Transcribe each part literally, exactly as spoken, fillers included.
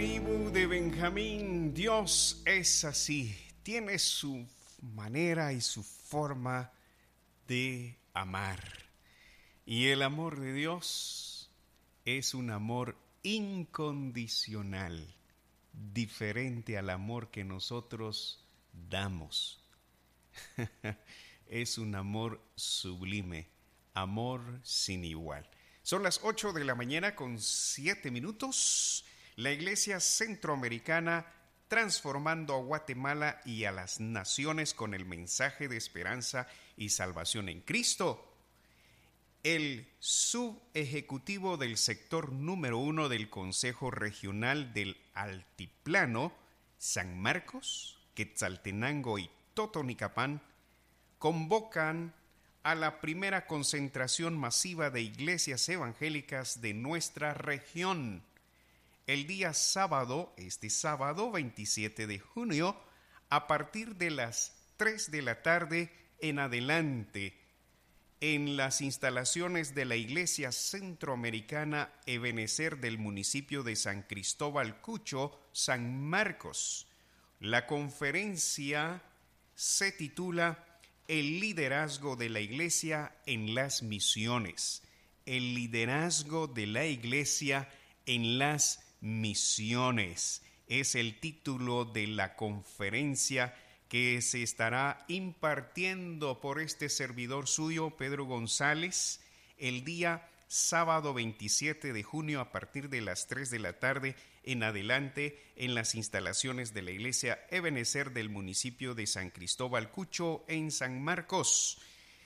tribu de Benjamín, Dios es así, tiene su manera y su forma de amar. Y el amor de Dios es un amor incondicional, diferente al amor que nosotros damos. Es un amor sublime, amor sin igual. Son las ocho de la mañana con siete minutos. La Iglesia Centroamericana transformando a Guatemala y a las naciones con el mensaje de esperanza y salvación en Cristo. El subejecutivo del sector número uno del Consejo Regional del Altiplano, San Marcos, Quetzaltenango y Totonicapán, convocan a la primera concentración masiva de iglesias evangélicas de nuestra región. El día sábado, este sábado veintisiete de junio, a partir de las tres de la tarde en adelante, en las instalaciones de la Iglesia Centroamericana Ebenecer del municipio de San Cristóbal Cucho, San Marcos. La conferencia se titula El liderazgo de la Iglesia en las misiones. El liderazgo de la Iglesia en las misiones es el título de la conferencia que se estará impartiendo por este servidor suyo, Pedro González, el día sábado veintisiete de junio a partir de las tres de la tarde en adelante en las instalaciones de la Iglesia Ebenecer del municipio de San Cristóbal Cucho en San Marcos.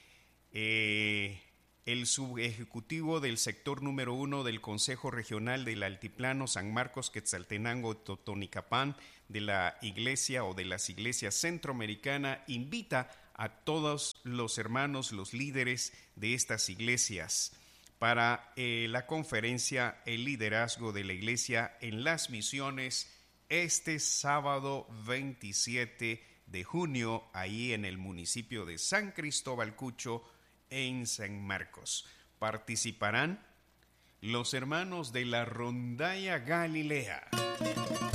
Eh, el subejecutivo del sector número uno del Consejo Regional del Altiplano, San Marcos, Quetzaltenango, Totonicapán, de la Iglesia o de las Iglesias Centroamericana, invita a todos los hermanos, los líderes de estas iglesias, para eh, la conferencia El liderazgo de la Iglesia en las misiones este sábado veintisiete de junio, ahí en el municipio de San Cristóbal Cucho, en San Marcos. Participarán los hermanos de la Rondalla Galilea.